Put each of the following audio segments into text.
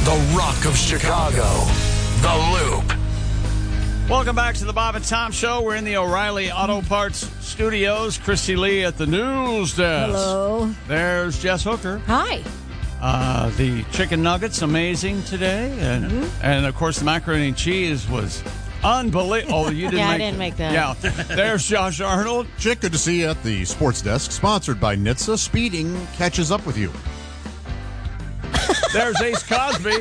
the rock of Chicago, The Loop. Welcome back to the Bob and Tom Show. We're in the O'Reilly Auto Parts studios. Christy Lee at the news desk. Hello. There's Jess Hooker. Hi. The chicken nuggets, amazing today. And of course, the macaroni and cheese was unbelievable. Oh, you didn't Yeah, make I didn't make that. Yeah. There's Josh Arnold. Chick, good to see you at the sports desk, sponsored by NHTSA. Speeding catches up with you. There's Ace Cosby.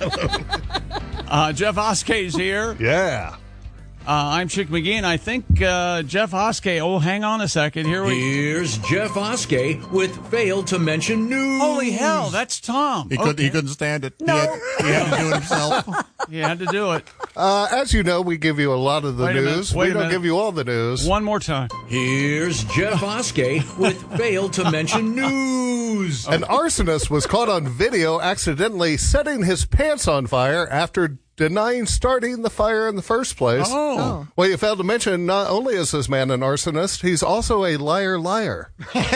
Jeff Oskey's here. Yeah. I'm Chick McGee, and I think Jeff Oskey. Oh, hang on a second. Here's Jeff Oskey with failed to mention news. Holy hell, that's Tom. He couldn't stand it. No. He had to do it himself. He had to do it. As you know, we give you a lot of the Wait a minute, news. wait We a don't minute. give you all the news. One more time. Here's Jeff Oskey with failed to mention news. An arsonist was caught on video accidentally setting his pants on fire after denying starting the fire in the first place. Oh. Well, you failed to mention, not only is this man an arsonist, he's also a liar.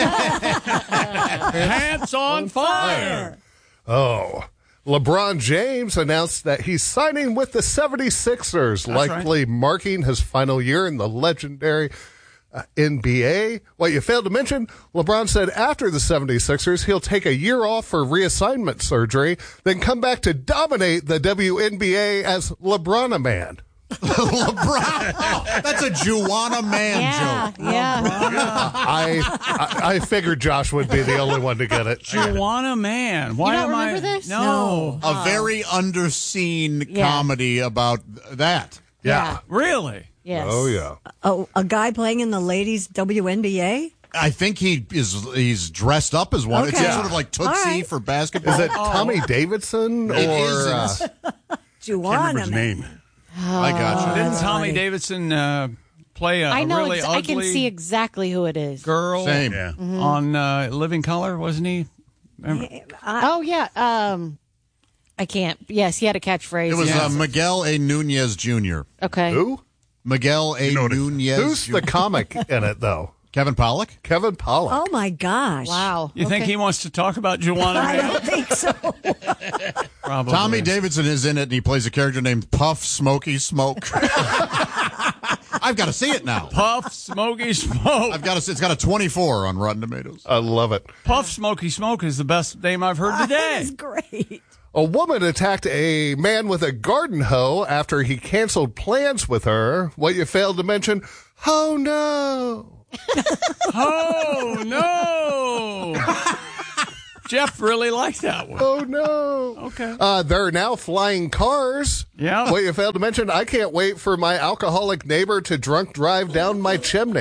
Pants on fire. Oh. LeBron James announced that he's signing with the 76ers, likely marking his final year in the legendary NBA. What you failed to mention, LeBron said after the 76ers, he'll take a year off for reassignment surgery, then come back to dominate the WNBA as LeBron-a man. LeBron. That's a Juana man Yeah, joke. yeah. I figured Josh would be the only one to get it. Juana Man. Why don't am I? remember this? No. A very underseen Yeah. comedy about that. Yeah. Really? Yes. Oh, yeah. Oh, a guy playing in the ladies' WNBA? I think he's dressed up as one. It's Okay. sort of like Tootsie All right. for basketball. Is it Tommy Davidson? It or, isn't. Juana. man. I got you. Didn't Tommy Davidson play a I know. really I ugly can see exactly who it is. girl Same. on Living Color, wasn't he? Remember? Oh yeah. I can't. Yes, he had a catchphrase. It was Yeah. Miguel A. Nunez Jr. Okay. Who? Miguel A. Nunez. Who's the comic in it, though? Kevin Pollak? Kevin Pollak. Oh, my gosh. Wow. You think he wants to talk about Juana I Man? don't think so. Probably. Tommy Davidson is in it, and he plays a character named Puff Smoky Smoke. I've got to see it now. Puff Smoky Smoke. I've got to see. It's got a 24 on Rotten Tomatoes. I love it. Puff Smoky Smoke is the best name I've heard today. That's great. A woman attacked a man with a garden hoe after he canceled plans with her. What you failed to mention, oh no. Oh no! Jeff really liked that one. Oh no. Okay. There are now flying cars. Yeah. What you failed to mention, I can't wait for my alcoholic neighbor to drunk drive down my chimney.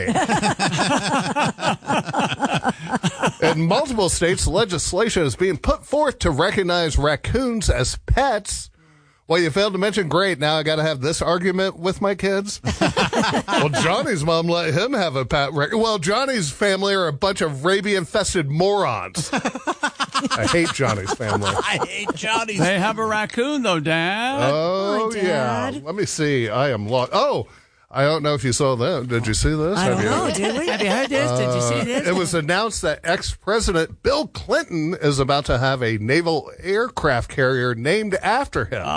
In multiple states, legislation is being put forth to recognize raccoons as pets. Well, you failed to mention, great, now I got to have this argument with my kids. Well, Johnny's mom let him have a pet raccoon. Well, Johnny's family are a bunch of rabies-infested morons. I hate Johnny's family. I hate Johnny's. They have a raccoon though, Dad. Oh, Hi, yeah. Dad. Let me see. I am lost. Oh, I don't know if you saw that. Did you see this? I don't you? know, did we? Have you heard this? Did you see this? It was announced that ex-president Bill Clinton is about to have a naval aircraft carrier named after him.